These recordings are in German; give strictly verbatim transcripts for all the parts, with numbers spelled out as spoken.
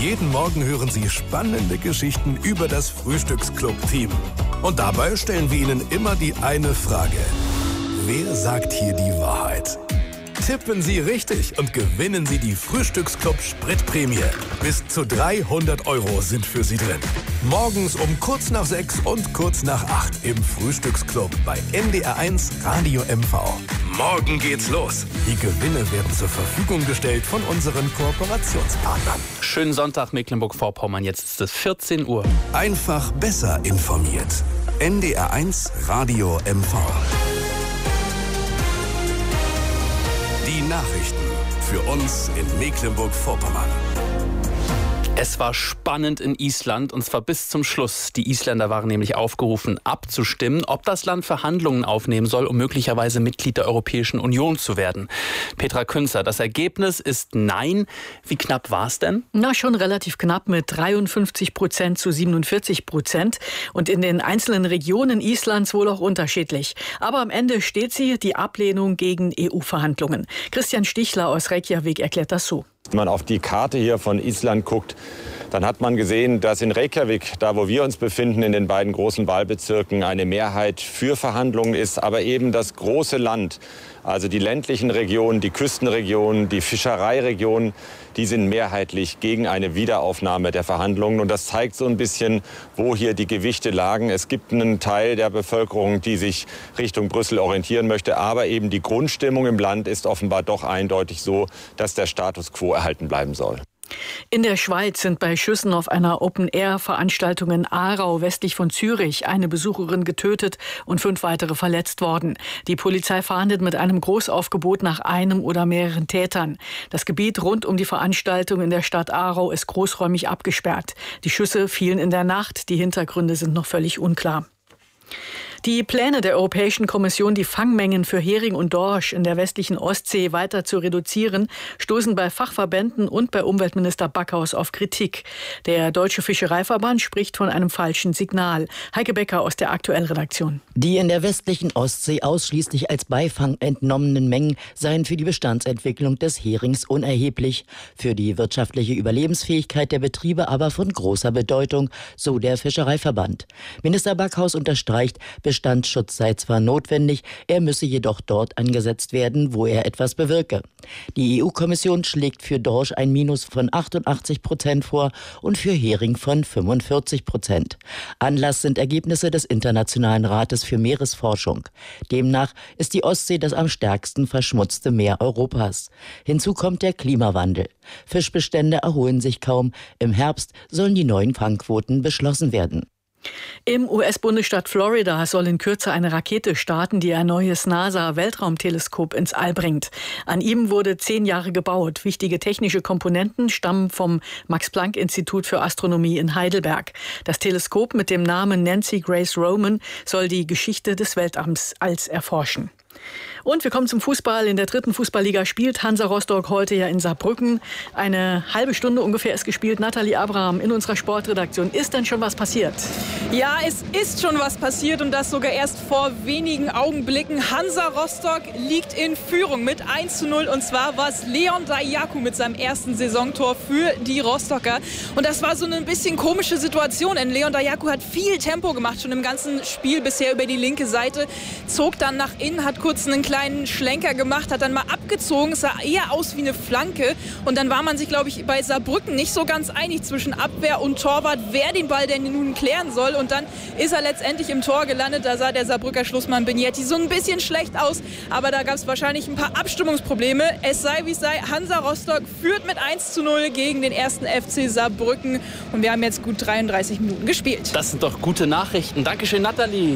Jeden Morgen hören Sie spannende Geschichten über das Frühstücksclub-Team. Und dabei stellen wir Ihnen immer die eine Frage. Wer sagt hier die Wahrheit? Tippen Sie richtig und gewinnen Sie die Frühstücksclub Spritprämie. Bis zu dreihundert Euro sind für Sie drin. Morgens um kurz nach sechs und kurz nach acht im Frühstücksclub bei N D R eins Radio M V. Morgen geht's los. Die Gewinne werden zur Verfügung gestellt von unseren Kooperationspartnern. Schönen Sonntag, Mecklenburg-Vorpommern. Jetzt ist es vierzehn Uhr. Einfach besser informiert. N D R eins Radio M V. Die Nachrichten für uns in Mecklenburg-Vorpommern. Es war spannend in Island, und zwar bis zum Schluss. Die Isländer waren nämlich aufgerufen, abzustimmen, ob das Land Verhandlungen aufnehmen soll, um möglicherweise Mitglied der Europäischen Union zu werden. Petra Künzer, das Ergebnis ist Nein. Wie knapp war es denn? Na, schon relativ knapp mit dreiundfünfzig Prozent zu siebenundvierzig Prozent. Und in den einzelnen Regionen Islands wohl auch unterschiedlich. Aber am Ende steht sie, die Ablehnung gegen E U-Verhandlungen. Christian Stichler aus Reykjavik erklärt das so. Wenn man auf die Karte hier von Island guckt, dann hat man gesehen, dass in Reykjavik, da wo wir uns befinden, in den beiden großen Wahlbezirken, eine Mehrheit für Verhandlungen ist. Aber eben das große Land, also die ländlichen Regionen, die Küstenregionen, die Fischereiregionen, die sind mehrheitlich gegen eine Wiederaufnahme der Verhandlungen. Und das zeigt so ein bisschen, wo hier die Gewichte lagen. Es gibt einen Teil der Bevölkerung, die sich Richtung Brüssel orientieren möchte. Aber eben die Grundstimmung im Land ist offenbar doch eindeutig so, dass der Status quo erhalten bleiben soll. In der Schweiz sind bei Schüssen auf einer Open-Air-Veranstaltung in Aarau westlich von Zürich eine Besucherin getötet und fünf weitere verletzt worden. Die Polizei fahndet mit einem Großaufgebot nach einem oder mehreren Tätern. Das Gebiet rund um die Veranstaltung in der Stadt Aarau ist großräumig abgesperrt. Die Schüsse fielen in der Nacht. Die Hintergründe sind noch völlig unklar. Die Pläne der Europäischen Kommission, die Fangmengen für Hering und Dorsch in der westlichen Ostsee weiter zu reduzieren, stoßen bei Fachverbänden und bei Umweltminister Backhaus auf Kritik. Der Deutsche Fischereiverband spricht von einem falschen Signal. Heike Becker aus der Aktuell-Redaktion. Die in der westlichen Ostsee ausschließlich als Beifang entnommenen Mengen seien für die Bestandsentwicklung des Herings unerheblich, für die wirtschaftliche Überlebensfähigkeit der Betriebe aber von großer Bedeutung, so der Fischereiverband. Minister Backhaus unterstreicht, Bestandsschutz sei zwar notwendig, er müsse jedoch dort angesetzt werden, wo er etwas bewirke. Die E U-Kommission schlägt für Dorsch ein Minus von achtundachtzig Prozent vor und für Hering von fünfundvierzig Prozent. Anlass sind Ergebnisse des Internationalen Rates für Meeresforschung. Demnach ist die Ostsee das am stärksten verschmutzte Meer Europas. Hinzu kommt der Klimawandel. Fischbestände erholen sich kaum. Im Herbst sollen die neuen Fangquoten beschlossen werden. Im U S-Bundesstaat Florida soll in Kürze eine Rakete starten, die ein neues NASA-Weltraumteleskop ins All bringt. An ihm wurde zehn Jahre gebaut. Wichtige technische Komponenten stammen vom Max-Planck-Institut für Astronomie in Heidelberg. Das Teleskop mit dem Namen Nancy Grace Roman soll die Geschichte des Weltalls erforschen. Und wir kommen zum Fußball. In der dritten Fußballliga spielt Hansa Rostock heute ja in Saarbrücken. Eine halbe Stunde ungefähr ist gespielt. Nathalie Abraham in unserer Sportredaktion. Ist denn schon was passiert? Ja, es ist schon was passiert und das sogar erst vor wenigen Augenblicken. Hansa Rostock liegt in Führung mit eins zu null und zwar war es Leon Dayaku mit seinem ersten Saisontor für die Rostocker. Und das war so eine bisschen komische Situation, denn Leon Dayaku hat viel Tempo gemacht, schon im ganzen Spiel bisher über die linke Seite, zog dann nach innen, hat kurz einen kleinen Schlenker gemacht, hat dann mal abgezogen, es sah eher aus wie eine Flanke und dann war man sich, glaube ich, bei Saarbrücken nicht so ganz einig zwischen Abwehr und Torwart, wer den Ball denn nun klären soll und dann ist er letztendlich im Tor gelandet, da sah der Saarbrücker Schlussmann Benietti so ein bisschen schlecht aus, aber da gab es wahrscheinlich ein paar Abstimmungsprobleme, es sei wie es sei, Hansa Rostock führt mit eins zu null gegen den ersten F C Saarbrücken und wir haben jetzt gut dreiunddreißig Minuten gespielt. Das sind doch gute Nachrichten. Dankeschön, Nathalie.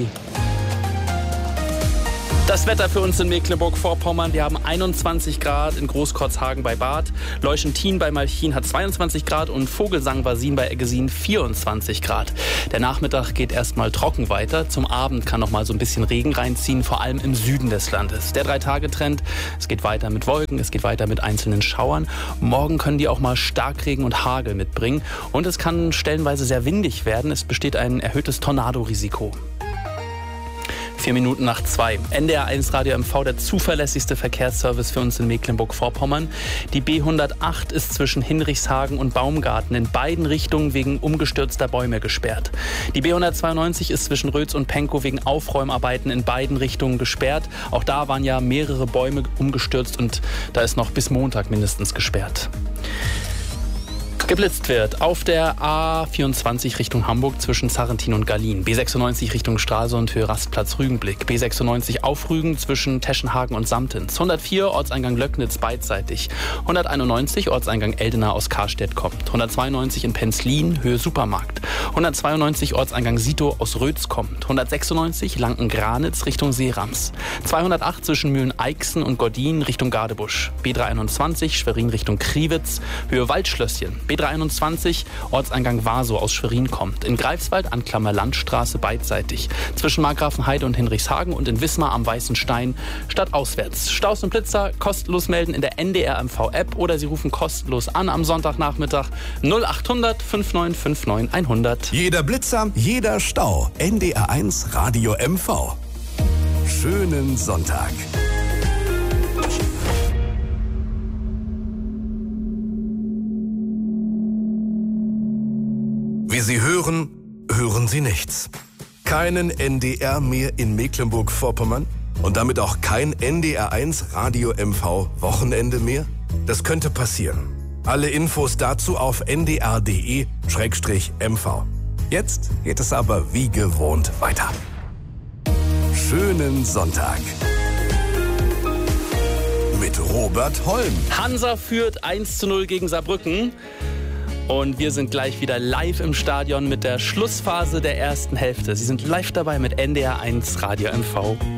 Das Wetter für uns in Mecklenburg-Vorpommern. Wir haben einundzwanzig Grad in Großkotzhagen bei Barth. Leuschentin bei Malchin hat zweiundzwanzig Grad und Vogelsang-Wasin bei Eggesin vierundzwanzig Grad. Der Nachmittag geht erstmal trocken weiter. Zum Abend kann noch mal so ein bisschen Regen reinziehen, vor allem im Süden des Landes. Der Drei-Tage-Trend, es geht weiter mit Wolken, es geht weiter mit einzelnen Schauern. Morgen können die auch mal Starkregen und Hagel mitbringen. Und es kann stellenweise sehr windig werden. Es besteht ein erhöhtes Tornadorisiko. Vier Minuten nach zwei. N D R eins Radio M V, der zuverlässigste Verkehrsservice für uns in Mecklenburg-Vorpommern. Die B hundertacht ist zwischen Hinrichshagen und Baumgarten in beiden Richtungen wegen umgestürzter Bäume gesperrt. Die B hundertzweiundneunzig ist zwischen Rötz und Pankow wegen Aufräumarbeiten in beiden Richtungen gesperrt. Auch da waren ja mehrere Bäume umgestürzt und da ist noch bis Montag mindestens gesperrt. Geblitzt wird auf der A vierundzwanzig Richtung Hamburg zwischen Sarrentin und Gallien. B sechsundneunzig Richtung Stralsund für Rastplatz Rügenblick. B sechsundneunzig auf Rügen zwischen Teschenhagen und Samtens. hundertvier Ortseingang Löcknitz beidseitig. hunderteinundneunzig Ortseingang Eldena aus Karstedt kommt. hundertzweiundneunzig in Penzlin Höhe Supermarkt. hundertzweiundneunzig Ortseingang Sito aus Rötz kommt. hundertsechsundneunzig Lanken-Granitz Richtung Seerams. zweihundertacht zwischen Mühlen-Eichsen und Gordin Richtung Gadebusch. B dreihunderteinundzwanzig Schwerin Richtung Kriwitz Höhe Waldschlösschen. B dreihunderteinundzwanzig Ortseingang Waso aus Schwerin kommt. In Greifswald Anklammer Landstraße beidseitig. Zwischen Markgrafenheide und Hinrichshagen und in Wismar am Weißen Stein stadtauswärts. Staus und Blitzer kostenlos melden in der N D R M V App oder Sie rufen kostenlos an am Sonntagnachmittag null achthundert fünfundneunzig neunundfünfzig hundert. Jeder Blitzer, jeder Stau. N D R eins Radio M V. Schönen Sonntag. Wie Sie hören, hören Sie nichts. Keinen N D R mehr in Mecklenburg-Vorpommern und damit auch kein N D R eins Radio M V Wochenende mehr? Das könnte passieren. Alle Infos dazu auf n d r punkt d e slash m v. Jetzt geht es aber wie gewohnt weiter. Schönen Sonntag. Mit Robert Holm. Hansa führt eins zu null gegen Saarbrücken. Und wir sind gleich wieder live im Stadion mit der Schlussphase der ersten Hälfte. Sie sind live dabei mit N D R eins Radio M V.